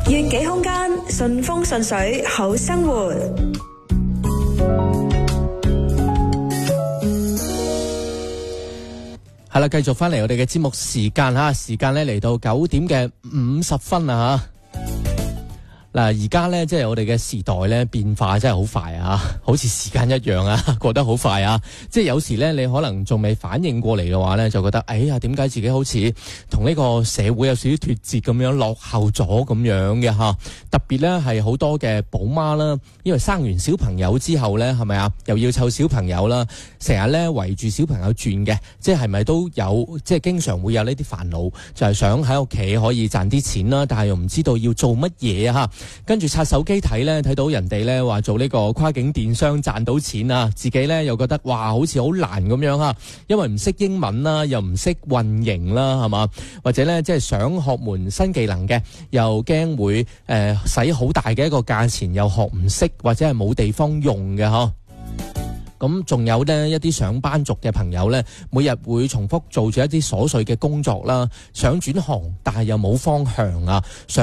悅己空間，順風順水，好生活。 係啦，繼續翻嚟我哋嘅節目時間吓，時間咧嚟到9點嘅50分啊吓。嗱，而家咧即係我哋嘅時代咧變化真係好快啊，好似時間一樣啊，過得好快啊！即係有時咧你可能仲未反應過嚟嘅話咧，就覺得哎呀，點解自己好似同呢個社會有少少脫節咁樣，落後咗咁樣嘅吓。特別咧係好多嘅寶媽啦，因為生完小朋友之後咧，係咪啊，又要湊小朋友啦，成日咧圍住小朋友轉嘅，即係咪都有即係經常會有呢啲煩惱，就係想喺屋企可以賺啲錢啦，但係又唔知道要做乜嘢啊吓。跟住刷手機睇咧，睇到人哋咧話做呢個跨境電商賺到錢啊，自己咧又覺得哇好似好難咁樣啊，因為唔識英文啦，又唔識運營啦，係嘛？或者咧即係想學門新技能嘅，又驚會使好大嘅一個價錢，又學唔識或者係冇地方用嘅嗬。咁仲有呢一啲上班族嘅朋友呢，每日會重複做住一啲瑣碎嘅工作啦，想轉行但係又冇方向啊，想